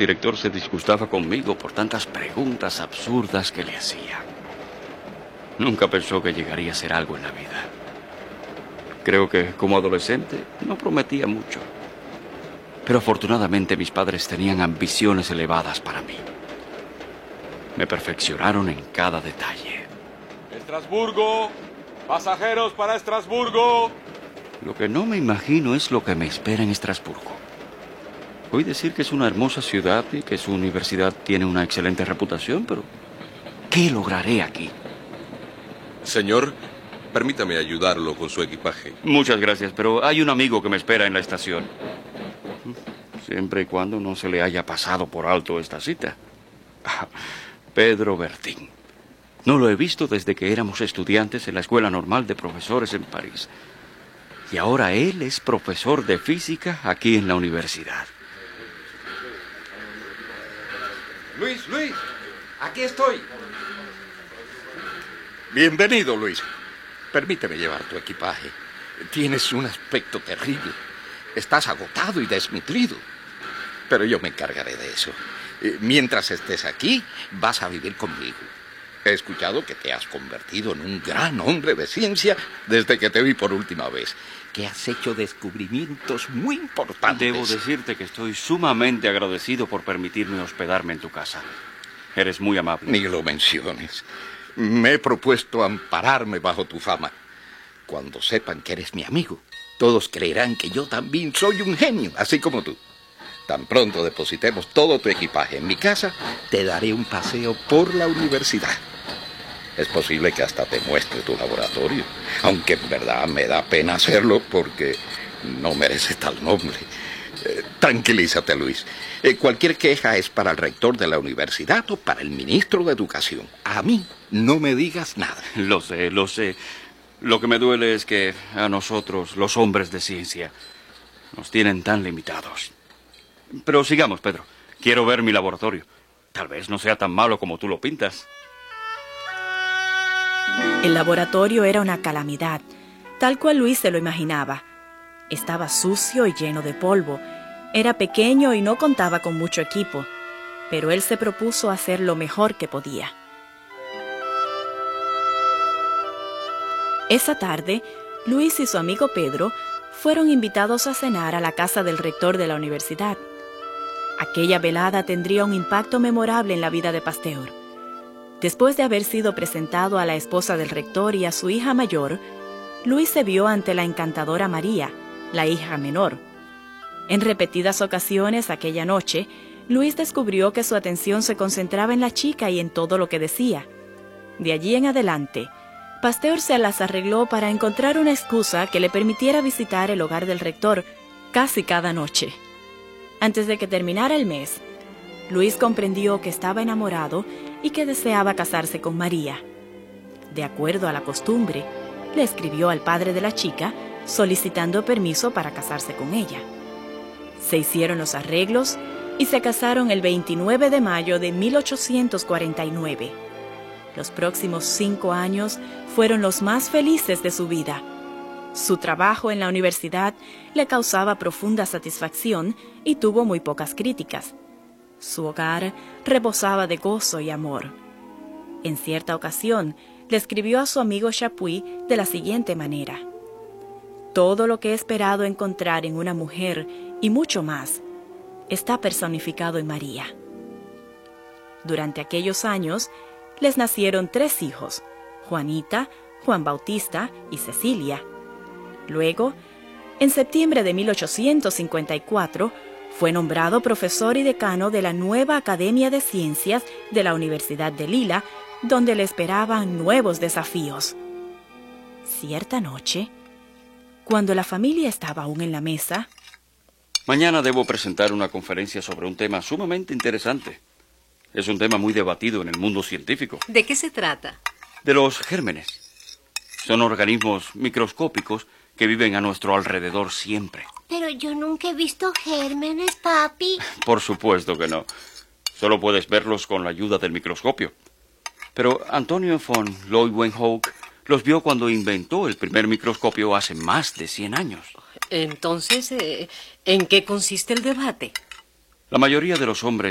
director se disgustaba conmigo por tantas preguntas absurdas que le hacía. Nunca pensó que llegaría a ser algo en la vida. Creo que como adolescente no prometía mucho. Pero afortunadamente mis padres tenían ambiciones elevadas para mí. Me perfeccionaron en cada detalle. Estrasburgo, pasajeros para Estrasburgo. Lo que no me imagino es lo que me espera en Estrasburgo. Oí decir que es una hermosa ciudad y que su universidad tiene una excelente reputación, pero ¿qué lograré aquí? Señor, permítame ayudarlo con su equipaje. Muchas gracias, pero hay un amigo que me espera en la estación. Siempre y cuando no se le haya pasado por alto esta cita. Pedro Bertín. No lo he visto desde que éramos estudiantes en la Escuela Normal de Profesores en París. Y ahora él es profesor de física aquí en la universidad. Luis, aquí estoy. Bienvenido, Luis. Permíteme llevar tu equipaje. Tienes un aspecto terrible. Estás agotado y desnutrido. Pero yo me encargaré de eso. Mientras estés aquí, vas a vivir conmigo. He escuchado que te has convertido en un gran hombre de ciencia desde que te vi por última vez. Que has hecho descubrimientos muy importantes. Debo decirte que estoy sumamente agradecido por permitirme hospedarme en tu casa. Eres muy amable. Ni lo menciones. Me he propuesto ampararme bajo tu fama. Cuando sepan que eres mi amigo, todos creerán que yo también soy un genio, así como tú. Tan pronto depositemos todo tu equipaje en mi casa, te daré un paseo por la universidad. Es posible que hasta te muestre tu laboratorio, aunque en verdad me da pena hacerlo porque no merece tal nombre. Tranquilízate, Luis. Cualquier queja es para el rector de la universidad o para el ministro de Educación. A mí no me digas nada. Lo sé. Lo que me duele es que a nosotros, los hombres de ciencia, nos tienen tan limitados. Pero sigamos, Pedro. Quiero ver mi laboratorio. Tal vez no sea tan malo como tú lo pintas. El laboratorio era una calamidad, tal cual Luis se lo imaginaba. Estaba sucio y lleno de polvo. Era pequeño y no contaba con mucho equipo, pero él se propuso hacer lo mejor que podía. Esa tarde, Luis y su amigo Pedro fueron invitados a cenar a la casa del rector de la universidad. Aquella velada tendría un impacto memorable en la vida de Pasteur. Después de haber sido presentado a la esposa del rector y a su hija mayor, Luis se vio ante la encantadora María, la hija menor. En repetidas ocasiones aquella noche, Luis descubrió que su atención se concentraba en la chica y en todo lo que decía. De allí en adelante, Pasteur se las arregló para encontrar una excusa que le permitiera visitar el hogar del rector casi cada noche. Antes de que terminara el mes, Luis comprendió que estaba enamorado y que deseaba casarse con María. De acuerdo a la costumbre, le escribió al padre de la chica solicitando permiso para casarse con ella. Se hicieron los arreglos y se casaron el 29 de mayo de 1849. Los próximos 5 años fueron los más felices de su vida. Su trabajo en la universidad le causaba profunda satisfacción y tuvo muy pocas críticas. Su hogar rebosaba de gozo y amor. En cierta ocasión, le escribió a su amigo Chapuis de la siguiente manera: todo lo que he esperado encontrar en una mujer y mucho más está personificado en María. Durante aquellos años, les nacieron 3 hijos: Juanita, Juan Bautista y Cecilia. Luego, en septiembre de 1854, fue nombrado profesor y decano de la nueva Academia de Ciencias de la Universidad de Lila, donde le esperaban nuevos desafíos. Cierta noche, cuando la familia estaba aún en la mesa... Mañana debo presentar una conferencia sobre un tema sumamente interesante. Es un tema muy debatido en el mundo científico. ¿De qué se trata? De los gérmenes. Son organismos microscópicos que viven a nuestro alrededor siempre. Pero yo nunca he visto gérmenes, papi. Por supuesto que no. Solo puedes verlos con la ayuda del microscopio. Pero Antonio von Leeuwenhoek los vio cuando inventó el primer microscopio hace más de 100 años. Entonces, ¿en qué consiste el debate? La mayoría de los hombres